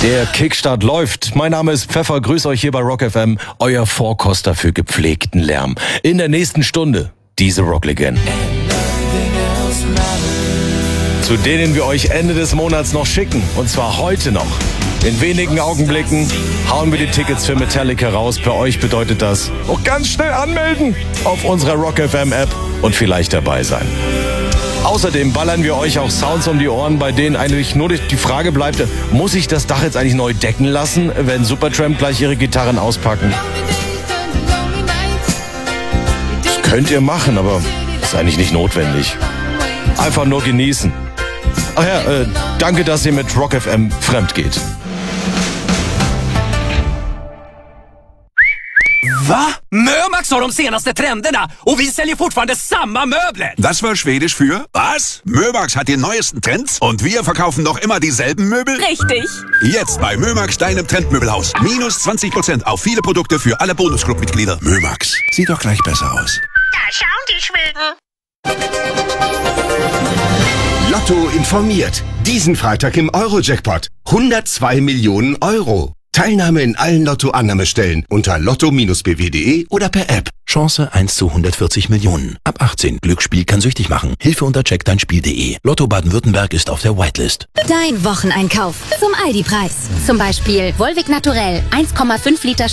Der Kickstart läuft. Mein Name ist Pfeffer, grüß euch hier bei Rock FM, euer Vorkoster für gepflegten Lärm. In der nächsten Stunde diese Rocklegenden, zu denen wir euch Ende des Monats noch schicken. Und zwar heute noch. In wenigen Augenblicken hauen wir die Tickets für Metallica raus. Bei euch bedeutet das auch ganz schnell anmelden auf unserer Rock FM App und vielleicht dabei sein. Außerdem ballern wir euch auch Sounds um die Ohren, bei denen eigentlich nur die Frage bleibt, muss ich das Dach jetzt eigentlich neu decken lassen, wenn Supertramp gleich ihre Gitarren auspacken? Das könnt ihr machen, aber ist eigentlich nicht notwendig. Einfach nur genießen. Ach ja, danke, dass ihr mit Rock FM fremd geht. Va? Mömax har de senaste trenderna och vi säljer fortfarande samma möbler. Das war Schwedisch für was? Mömax hat die neuesten Trends und wir verkaufen noch immer dieselben Möbel? Richtig. Jetzt bei Mömax, deinem Trendmöbelhaus. Minus 20% auf viele Produkte für alle Bonusclub-Mitglieder. Mömax, sieht doch gleich besser aus. Da schauen die Schweden. Lotto informiert. Diesen Freitag im Euro-Jackpot. 102 Millionen Euro. Teilnahme in allen Lotto-Annahmestellen unter lotto-bw.de oder per App. Chance 1 zu 140 Millionen. Ab 18. Glücksspiel kann süchtig machen. Hilfe unter checkdeinspiel.de. Lotto Baden-Württemberg ist auf der Whitelist. Dein Wocheneinkauf zum Aldi-Preis. Zum Beispiel Volvic Naturell 1,5 Liter